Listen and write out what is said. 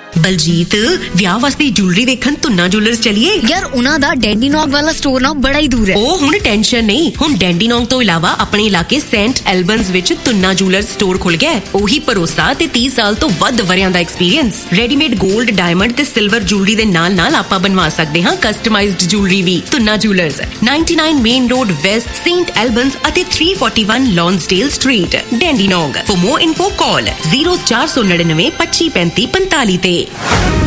ਬਲਜੀਤ, ਵਿਆਹ ਵਾਸਤੇ ਜੁਐਲਰੀ ਵੇਖਣ ਤੁੰਨਾ ਜੁਐਲਰਸ ਚਲੀਏ ਯਾਰ। ਉਹਨਾਂ ਦਾ ਡੈਂਡੀਨੋਂਗ ਵਾਲਾ ਸਟੋਰ ਨਾ ਬੜਾ ਹੀ ਦੂਰ ਹੈ। ਉਹ ਹੁਣ ਟੈਨਸ਼ਨ ਨਹੀਂ, ਹੁਣ ਡੈਂਡੀਨੋਂਗ ਤੋਂ ਇਲਾਵਾ ਆਪਣੇ ਇਲਾਕੇ ਸੇਂਟ ਐਲਬਨਸ ਵਿੱਚ ਤੁੰਨਾ ਜੁਐਲਰਸ ਸਟੋਰ ਖੁੱਲ ਗਿਆ। ਉਹੀ ਭਰੋਸਾ ਤੇ 30 ਸਾਲ ਤੋਂ ਵੱਧ ਵਰਿਆਂ ਦਾ ਐਕਸਪੀਰੀਅੰਸ। ਰੈਡੀਮੇਡ 골ਡ, ਡਾਇਮੰਡ ਤੇ ਸਿਲਵਰ ਜੁਐਲਰੀ ਦੇ ਨਾਲ ਆਪਾਂ ਬਣਵਾ ਸਕਦੇ ਹਾਂ ਕਸਟਮਾਈਜ਼ਡ ਜੁਐਲਰੀ ਵੀ। Tuna jewellers 99 main road West, Saint ਐਲਬਨਸ ਅਤੇ 341 ਲੌਂਸਡੇਲ ਸਟਰੀਟ, ਡੈਂਡੀਨੋਂਗ। ਫॉर मोर info ਕਾਲ 0499 25 35 45 ਤੇ।